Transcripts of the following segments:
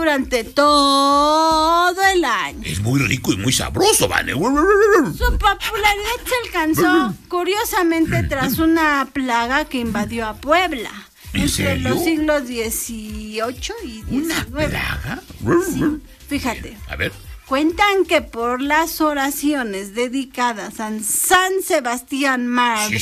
durante todo el año. Es muy rico y muy sabroso, Vane. Su popularidad se alcanzó, curiosamente, tras una plaga que invadió a Puebla. ¿En serio? Los siglos XVIII y XIX. ¿Una plaga? Sí, fíjate. A ver. Cuentan que por las oraciones dedicadas a San Sebastián Mártir,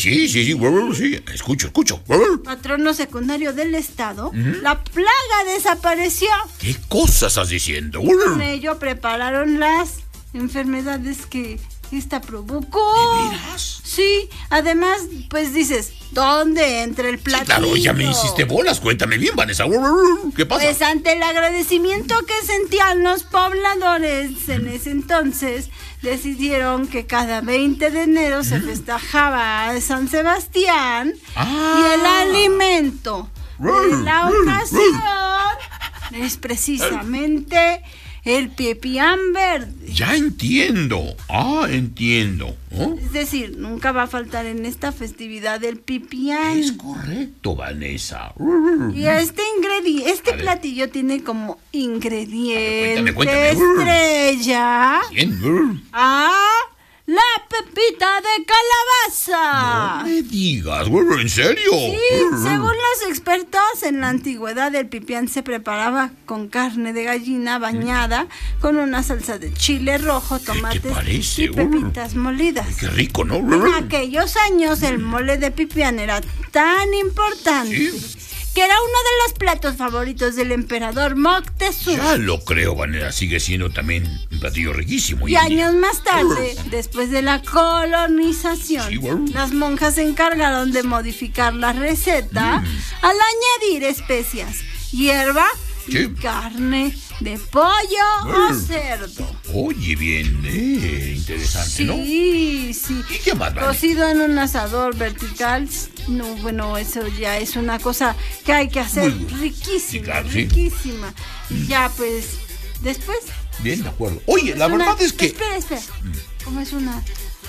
Sí, escucho. patrono secundario del estado, la plaga desapareció. ¿Qué cosas estás diciendo? Con ello prepararon las enfermedades que esta provocó. ¿De veras? Sí, además, pues dices, ¿dónde entra el platillo? Sí, claro, ya me hiciste bolas. Cuéntame bien, Vanessa. ¿Qué pasa? Pues ante el agradecimiento que sentían los pobladores en ese entonces, decidieron que cada 20 de enero se festejaba a San Sebastián y el alimento de la ocasión es precisamente el pipián verde. Ya entiendo. Entiendo. ¿Oh? Es decir, nunca va a faltar en esta festividad el pipián. Es correcto, Vanessa. Y este platillo tiene como ingrediente Cuéntame. estrella Bien. la pepita de calabaza. No me digas, ¿en serio? Sí, según los expertos, en la antigüedad el pipián se preparaba con carne de gallina bañada con una salsa de chile rojo, tomates parece? y pepitas molidas. Qué rico, ¿no? En aquellos años el mole de pipián era tan importante que era uno de los platos favoritos del emperador Moctezuma. Ya lo creo, Vanessa. Sigue siendo también un platillo riquísimo. Y años más tarde, después de la colonización, las monjas se encargaron de modificar la receta al añadir especias, hierba y carne de pollo o cerdo. Oye, bien, interesante, ¿no? Sí. ¿Y qué más, Vanessa? Cocido en un asador vertical. No, bueno, eso ya es una cosa que hay que hacer riquísima, Sí, claro, riquísima. Y ya, pues, después. Bien, de acuerdo. Oye, la verdad es que... Espera. ¿Cómo es una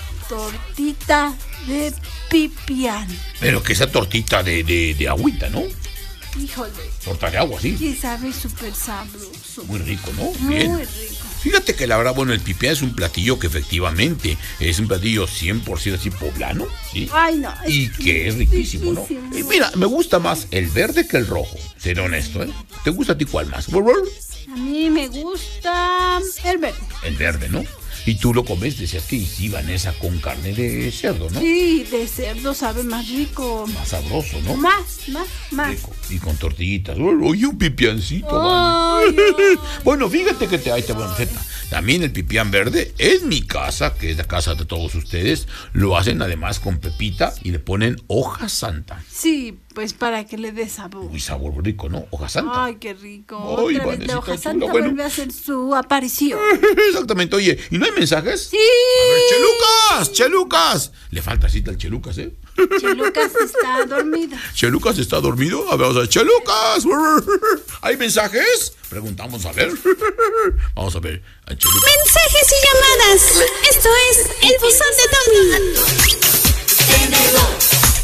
tortita de pipián? Pero que esa tortita de agüita, ¿no? Híjole. Torta de agua, sí. Y sabe súper sabroso. Muy rico, ¿no? Muy Bien. rico. Fíjate que la verdad, bueno, el pipián es un platillo que efectivamente es un platillo 100% así poblano, ¿sí? Ay, no. Y que es riquísimo, ¿no? Y mira, me gusta más el verde que el rojo, seré honesto, ¿eh? ¿Te gusta a ti cuál más? A mí me gusta el verde. El verde, ¿no? Y tú lo comes, decías que sí, Vanessa, con carne de cerdo, ¿no? Sí, de cerdo sabe más rico. Más sabroso, ¿no? Más. Rico. Y con tortillitas. Oye, un pipiancito, Ay, Vane. Bueno, fíjate que ahí te voy a receta. También el pipián verde, en mi casa, que es la casa de todos ustedes, lo hacen además con pepita y le ponen hoja santa. Sí, pues para que le dé sabor. Muy sabor rico, ¿no? Hoja santa. Ay, qué rico. Ay, Otra vez la Vanesita hoja chula, santa bueno. vuelve a hacer su aparición. Exactamente. Oye, ¿y no hay mensajes? Sí. A ver, Chelucas. Le falta cita al Chelucas, ¿eh? Chelucas está dormida. ¿Chelucas está dormido? A ver, vamos a ver. ¡Chelucas! ¿Hay mensajes? Preguntamos, a ver. Vamos a ver. A Chelucas. Mensajes y llamadas. Esto es el buzón de Tommy. Tenedor,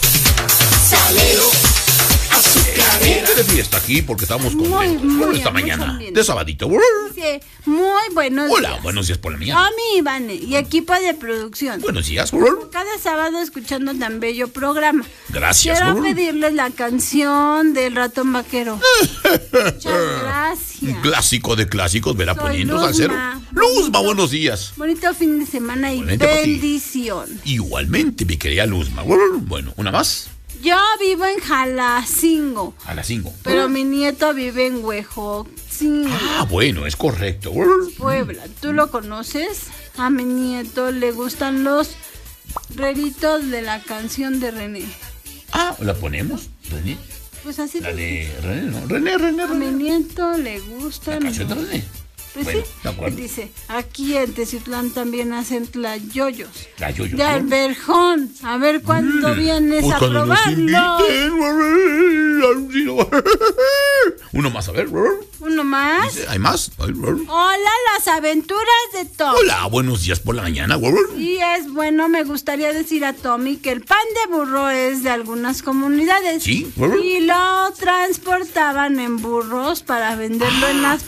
salero, azucarera. De fiesta aquí porque estamos contentos. muy Esta bien, mañana muy bien. de sabadito. Sí, muy buenos Hola, días. buenos días por la mañana. A mí, Ivane, y equipo de producción. Buenos días. Cada sábado escuchando tan bello programa. Gracias. Quiero pedirles la canción del ratón vaquero. Muchas gracias. Un clásico de clásicos, verá Soy poniendo al cero. Luzma, buenos días. Bonito fin de semana y Igualmente para ti. bendición. Igualmente, mi querida Luzma. Bueno, una más. Yo vivo en Jalacingo, A las 5. pero mi nieto vive en Huejotzingo, Bueno, es correcto. Puebla. ¿Tú lo conoces? A mi nieto le gustan los reritos de la canción de René. ¿La ponemos? René. Pues así. La dice. de René, ¿no? René. A mi nieto le La gustan. canción de René. Pues Bueno, sí, de acuerdo. dice, aquí en Teciutlán también hacen tlayoyos. Tlayoyos, De ¿no? Alberjón. A ver cuándo vienes Pues a cuando nos probarlo. inviten. Uno más, a ver. ¿Uno más? ¿Hay más? Hola, las aventuras de Tommy. Hola, buenos días por la mañana. Y es bueno, me gustaría decir a Tommy que el pan de burro es de algunas comunidades. Sí. Y lo transportaban en burros para venderlo en las